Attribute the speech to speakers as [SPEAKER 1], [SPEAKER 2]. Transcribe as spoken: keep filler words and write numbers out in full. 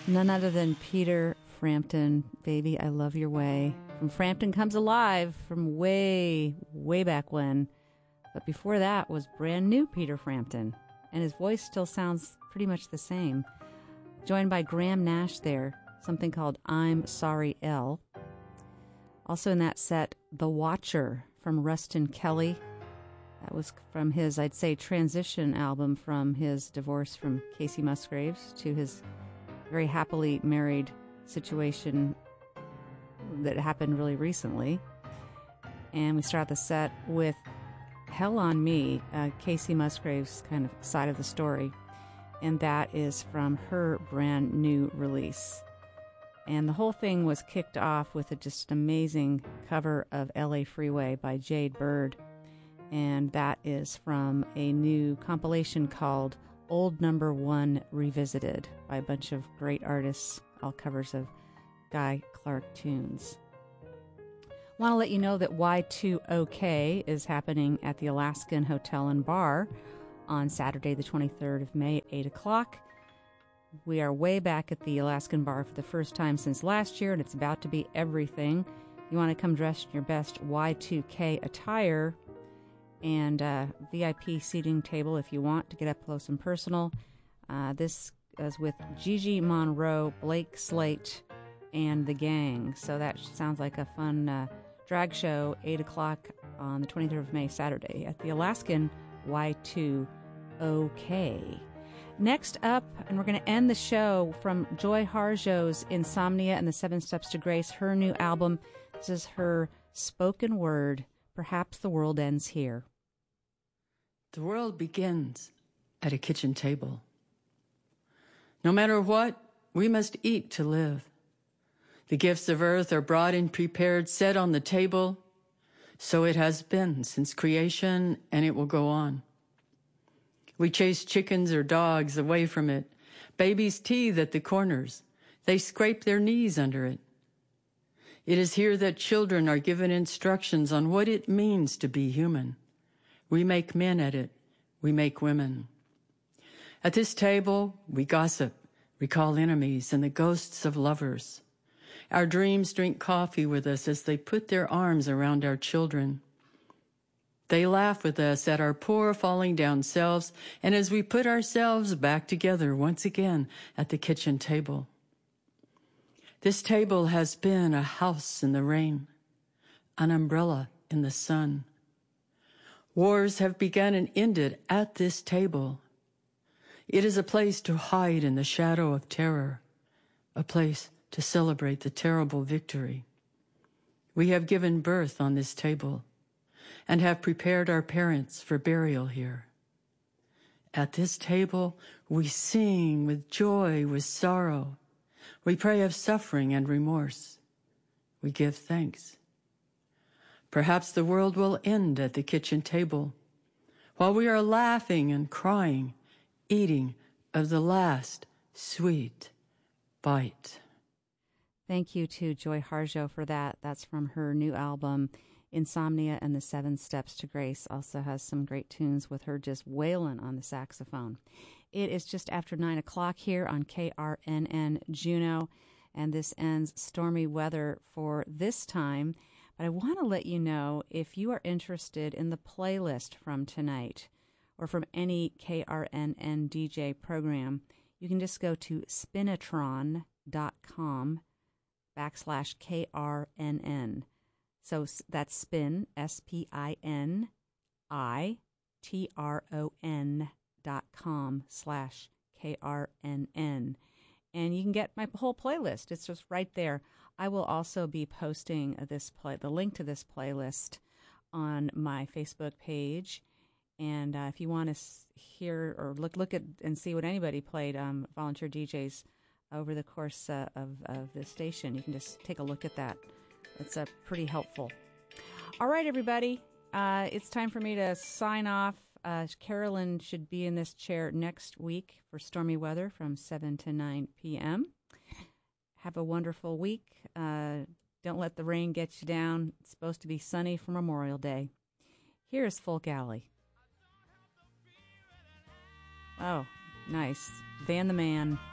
[SPEAKER 1] None other than Peter Frampton. Baby, I Love Your Way. From Frampton Comes Alive from way, way back when. But before that was brand new Peter Frampton. And his voice still sounds pretty much the same. Joined by Graham Nash there. Something called I'm Sorry, Elle. Also in that set, The Watcher from Ruston Kelly. That was from his, I'd say, transition album from his divorce from Casey Musgraves to his very happily married situation that happened really recently. And we start the set with Hell on Me, uh, Casey Musgraves' kind of side of the story. And that is from her brand new release. And the whole thing was kicked off with a just amazing cover of L A Freeway by Jade Bird. And that is from a new compilation called Old Number One Revisited by a bunch of great artists, all covers of Guy Clark tunes. Want to let you know that Y two O K is happening at the Alaskan Hotel and Bar on Saturday the twenty-third of May at eight o'clock. We are way back at the Alaskan Bar for the first time since last year, and it's about to be everything. You want to come dressed in your best Y two K attire, and uh, V I P seating table if you want to get up close and personal. Uh, this is with Gigi Monroe, Blake Slate, and the gang. So that sounds like a fun uh, drag show, eight o'clock on the twenty-third of May, Saturday, at the Alaskan Y two O K. Next up, and we're going to end the show from Joy Harjo's Insomnia and the Seven Steps to Grace, her new album. This is her spoken word, Perhaps the World Ends Here.
[SPEAKER 2] The world begins at a kitchen table. No matter what, we must eat to live. The gifts of earth are brought in prepared, set on the table. So it has been since creation, and it will go on. We chase chickens or dogs away from it. Babies teethe at the corners. They scrape their knees under it. It is here that children are given instructions on what it means to be human. We make men at it. We make women. At this table, we gossip, recall enemies and the ghosts of lovers. Our dreams drink coffee with us as they put their arms around our children. They laugh with us at our poor falling down selves, and as we put ourselves back together once again at the kitchen table. This table has been a house in the rain, an umbrella in the sun. Wars have begun and ended at this table. It is a place to hide in the shadow of terror, a place to celebrate the terrible victory. We have given birth on this table and have prepared our parents for burial here. At this table, we sing with joy, with sorrow. We pray of suffering and remorse. We give thanks. Perhaps the world will end at the kitchen table while we are laughing and crying, eating of the last sweet bite.
[SPEAKER 1] Thank you to Joy Harjo for that. That's from her new album, Insomnia and the Seven Steps to Grace. Also has some great tunes with her just wailing on the saxophone. It is just after nine o'clock here on K R N N Juneau, and this ends stormy weather for this time. But I want to let you know, if you are interested in the playlist from tonight or from any K R N N D J program, you can just go to spinatron dot com backslash K R N N. So that's spin, S P I N I T R O N dot com slash K R N N. And you can get my whole playlist. It's just right there. I will also be posting this play, the link to this playlist on my Facebook page. And uh, if you want to hear or look look at and see what anybody played, um, volunteer D Js, over the course uh, of, of the station, you can just take a look at that. It's uh, pretty helpful. All right, everybody. Uh, it's time for me to sign off. Uh, Carolyn should be in this chair next week for stormy weather from seven to nine p.m. Have a wonderful week. Uh, don't let the rain get you down. It's supposed to be sunny for Memorial Day. Here's Folk Alley. Oh, nice. Van the Man.